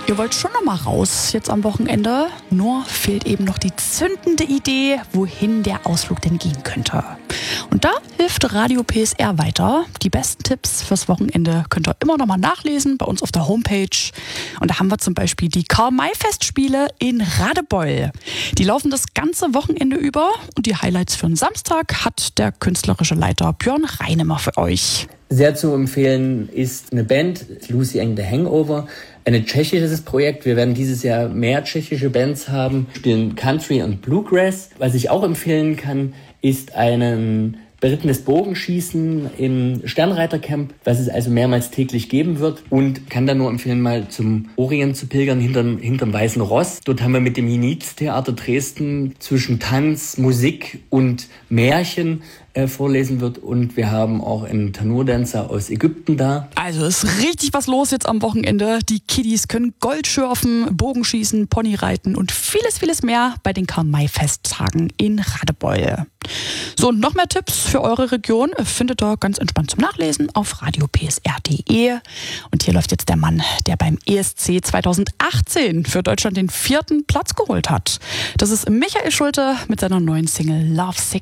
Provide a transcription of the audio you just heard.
Ihr wollt schon noch mal raus jetzt am Wochenende, nur fehlt eben noch die zündende Idee, wohin der Ausflug denn gehen könnte. Und da hilft Radio PSR weiter. Die besten Tipps fürs Wochenende könnt ihr immer noch mal nachlesen bei uns auf der Homepage. Und da haben wir zum Beispiel die Karl-May-Festspiele in Radebeul. Die laufen das ganze Wochenende über und die Highlights für den Samstag hat der künstlerische Leiter Björn Reinemer für euch. Sehr zu empfehlen ist eine Band, Lucy and the Hangover, ein tschechisches Projekt. Wir werden dieses Jahr mehr tschechische Bands haben, spielen Country und Bluegrass. Was ich auch empfehlen kann, ist ein berittenes Bogenschießen im Sternreitercamp, was es also mehrmals täglich geben wird, und kann dann nur empfehlen, mal zum Orient zu pilgern, hinterm Weißen Ross. Dort haben wir mit dem Hinitz-Theater Dresden zwischen Tanz, Musik und Märchen vorlesen wird, und wir haben auch einen Tanur-Dancer aus Ägypten da. Also ist richtig was los jetzt am Wochenende. Die Kiddies können Gold schürfen, Bogenschießen, Ponyreiten und vieles, vieles mehr bei den Karl-May-Festtagen in Radebeul. So, und noch mehr Tipps für eure Region findet ihr ganz entspannt zum Nachlesen auf radiopsr.de. Und hier läuft jetzt der Mann, der beim ESC 2018 für Deutschland den 4. Platz geholt hat. Das ist Michael Schulte mit seiner neuen Single Love Sick.